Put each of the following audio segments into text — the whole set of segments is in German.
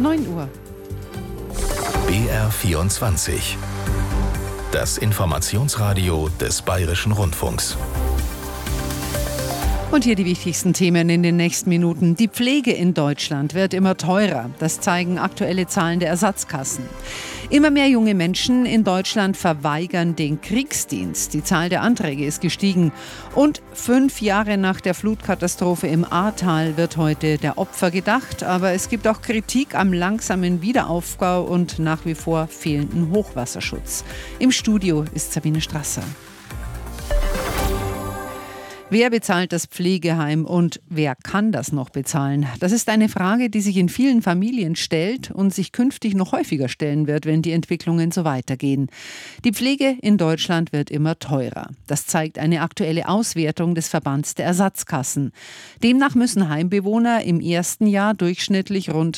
9 Uhr. BR24. Das Informationsradio des Bayerischen Rundfunks. Und hier die wichtigsten Themen in den nächsten Minuten. Die Pflege in Deutschland wird immer teurer. Das zeigen aktuelle Zahlen der Ersatzkassen. Immer mehr junge Menschen in Deutschland verweigern den Kriegsdienst. Die Zahl der Anträge ist gestiegen. Und 5 Jahre nach der Flutkatastrophe im Ahrtal wird heute der Opfer gedacht. Aber es gibt auch Kritik am langsamen Wiederaufbau und nach wie vor fehlenden Hochwasserschutz. Im Studio ist Sabine Strasser. Wer bezahlt das Pflegeheim und wer kann das noch bezahlen? Das ist eine Frage, die sich in vielen Familien stellt und sich künftig noch häufiger stellen wird, wenn die Entwicklungen so weitergehen. Die Pflege in Deutschland wird immer teurer. Das zeigt eine aktuelle Auswertung des Verbands der Ersatzkassen. Demnach müssen Heimbewohner im ersten Jahr durchschnittlich rund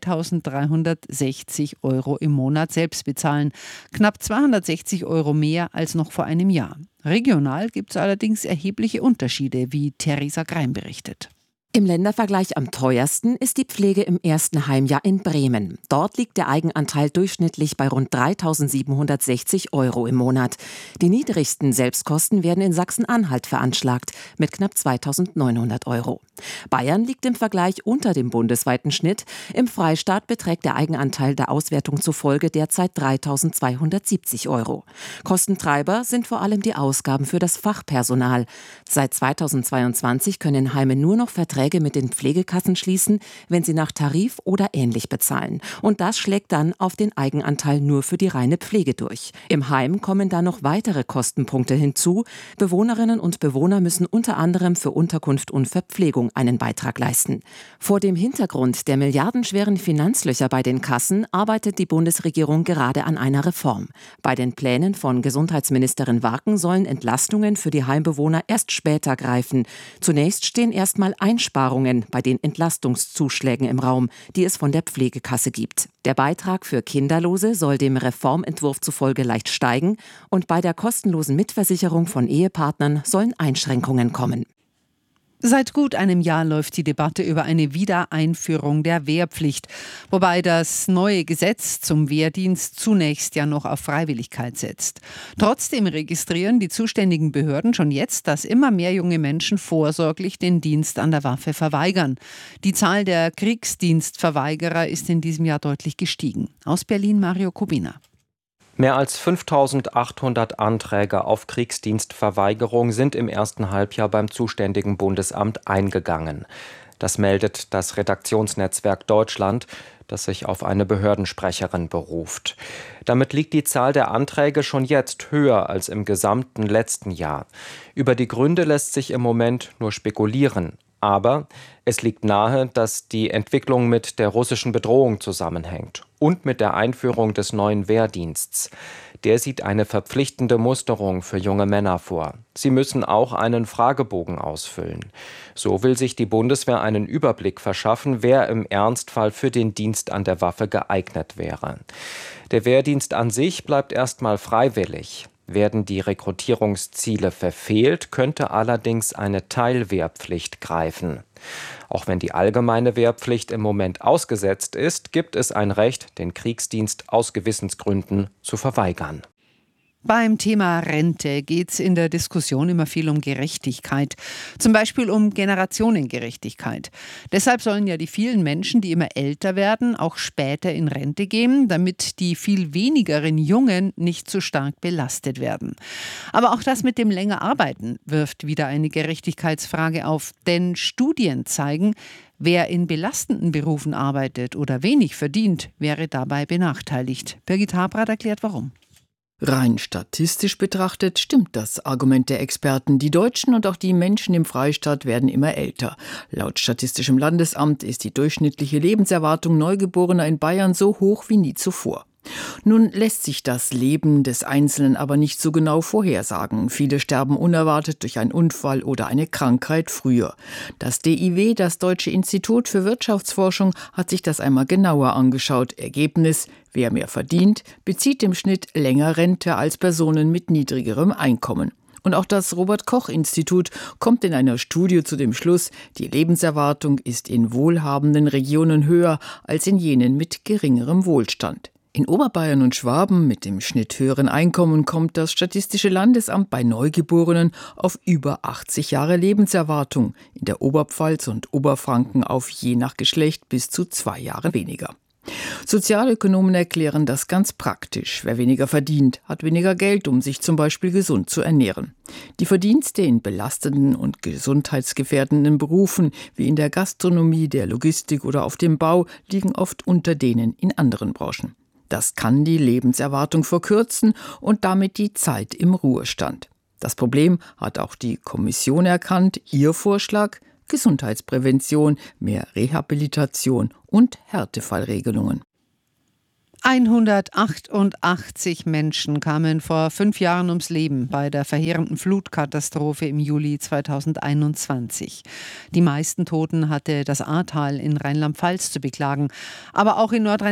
3.360 € im Monat selbst bezahlen. Knapp 260 € mehr als noch vor einem Jahr. Regional gibt es allerdings erhebliche Unterschiede, wie Theresa Greim berichtet. Im Ländervergleich am teuersten ist die Pflege im ersten Heimjahr in Bremen. Dort liegt der Eigenanteil durchschnittlich bei rund 3.760 € im Monat. Die niedrigsten Selbstkosten werden in Sachsen-Anhalt veranschlagt, mit knapp 2.900 €. Bayern liegt im Vergleich unter dem bundesweiten Schnitt. Im Freistaat beträgt der Eigenanteil der Auswertung zufolge derzeit 3.270 €. Kostentreiber sind vor allem die Ausgaben für das Fachpersonal. Seit 2022 können Heime nur noch Verträge mit den Pflegekassen schließen, wenn sie nach Tarif oder ähnlich bezahlen. Und das schlägt dann auf den Eigenanteil nur für die reine Pflege durch. Im Heim kommen dann noch weitere Kostenpunkte hinzu. Bewohnerinnen und Bewohner müssen unter anderem für Unterkunft und Verpflegung einen Beitrag leisten. Vor dem Hintergrund der milliardenschweren Finanzlöcher bei den Kassen arbeitet die Bundesregierung gerade an einer Reform. Bei den Plänen von Gesundheitsministerin Warken sollen Entlastungen für die Heimbewohner erst später greifen. Zunächst stehen erstmal Einsparungen bei den Entlastungszuschlägen im Raum, die es von der Pflegekasse gibt. Der Beitrag für Kinderlose soll dem Reformentwurf zufolge leicht steigen und bei der kostenlosen Mitversicherung von Ehepartnern sollen Einschränkungen kommen. Seit gut einem Jahr läuft die Debatte über eine Wiedereinführung der Wehrpflicht, wobei das neue Gesetz zum Wehrdienst zunächst ja noch auf Freiwilligkeit setzt. Trotzdem registrieren die zuständigen Behörden schon jetzt, dass immer mehr junge Menschen vorsorglich den Dienst an der Waffe verweigern. Die Zahl der Kriegsdienstverweigerer ist in diesem Jahr deutlich gestiegen. Aus Berlin Mario Kubina. Mehr als 5.800 Anträge auf Kriegsdienstverweigerung sind im ersten Halbjahr beim zuständigen Bundesamt eingegangen. Das meldet das Redaktionsnetzwerk Deutschland, das sich auf eine Behördensprecherin beruft. Damit liegt die Zahl der Anträge schon jetzt höher als im gesamten letzten Jahr. Über die Gründe lässt sich im Moment nur spekulieren. Aber es liegt nahe, dass die Entwicklung mit der russischen Bedrohung zusammenhängt und mit der Einführung des neuen Wehrdienstes. Der sieht eine verpflichtende Musterung für junge Männer vor. Sie müssen auch einen Fragebogen ausfüllen. So will sich die Bundeswehr einen Überblick verschaffen, wer im Ernstfall für den Dienst an der Waffe geeignet wäre. Der Wehrdienst an sich bleibt erstmal freiwillig. Werden die Rekrutierungsziele verfehlt, könnte allerdings eine Teilwehrpflicht greifen. Auch wenn die allgemeine Wehrpflicht im Moment ausgesetzt ist, gibt es ein Recht, den Kriegsdienst aus Gewissensgründen zu verweigern. Beim Thema Rente geht es in der Diskussion immer viel um Gerechtigkeit, zum Beispiel um Generationengerechtigkeit. Deshalb sollen ja die vielen Menschen, die immer älter werden, auch später in Rente gehen, damit die viel wenigeren Jungen nicht zu stark belastet werden. Aber auch das mit dem länger Arbeiten wirft wieder eine Gerechtigkeitsfrage auf, denn Studien zeigen, wer in belastenden Berufen arbeitet oder wenig verdient, wäre dabei benachteiligt. Birgit Habrath erklärt, warum. Rein statistisch betrachtet stimmt das Argument der Experten. Die Deutschen und auch die Menschen im Freistaat werden immer älter. Laut Statistischem Landesamt ist die durchschnittliche Lebenserwartung Neugeborener in Bayern so hoch wie nie zuvor. Nun lässt sich das Leben des Einzelnen aber nicht so genau vorhersagen. Viele sterben unerwartet durch einen Unfall oder eine Krankheit früher. Das DIW, das Deutsche Institut für Wirtschaftsforschung, hat sich das einmal genauer angeschaut. Ergebnis: Wer mehr verdient, bezieht im Schnitt länger Rente als Personen mit niedrigerem Einkommen. Und auch das Robert-Koch-Institut kommt in einer Studie zu dem Schluss, die Lebenserwartung ist in wohlhabenden Regionen höher als in jenen mit geringerem Wohlstand. In Oberbayern und Schwaben mit dem Schnitt höheren Einkommen kommt das Statistische Landesamt bei Neugeborenen auf über 80 Jahre Lebenserwartung, in der Oberpfalz und Oberfranken auf je nach Geschlecht bis zu 2 Jahre weniger. Sozialökonomen erklären das ganz praktisch. Wer weniger verdient, hat weniger Geld, um sich zum Beispiel gesund zu ernähren. Die Verdienste in belastenden und gesundheitsgefährdenden Berufen wie in der Gastronomie, der Logistik oder auf dem Bau liegen oft unter denen in anderen Branchen. Das kann die Lebenserwartung verkürzen und damit die Zeit im Ruhestand. Das Problem hat auch die Kommission erkannt. Ihr Vorschlag: Gesundheitsprävention, mehr Rehabilitation und Härtefallregelungen. 188 Menschen kamen vor 5 Jahren ums Leben bei der verheerenden Flutkatastrophe im Juli 2021. Die meisten Toten hatte das Ahrtal in Rheinland-Pfalz zu beklagen, aber auch in Nordrhein-Westfalen